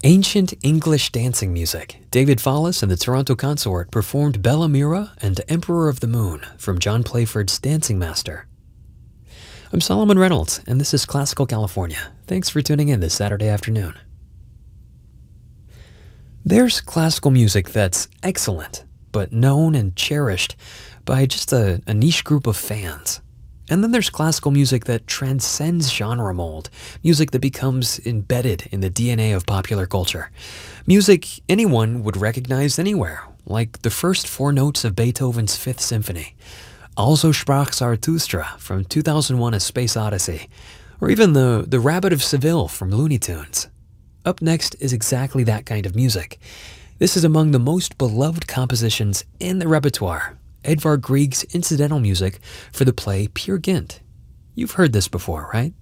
Ancient English dancing music. David Follis and the Toronto Consort performed Bella Mira and Emperor of the Moon from John Playford's Dancing Master. I'm Solomon Reynolds, and this is Classical California. Thanks for tuning in this Saturday afternoon. There's classical music that's excellent, but known and cherished by just a niche group of fans. And then there's classical music that transcends genre mold, music that becomes embedded in the DNA of popular culture. Music anyone would recognize anywhere, like the first four notes of Beethoven's Fifth Symphony, Also sprach Zarathustra from 2001: A Space Odyssey, or even the Rabbit of Seville from Looney Tunes. Up next is exactly that kind of music. This is among the most beloved compositions in the repertoire, Edvard Grieg's incidental music for the play Peer Gynt. You've heard this before, right?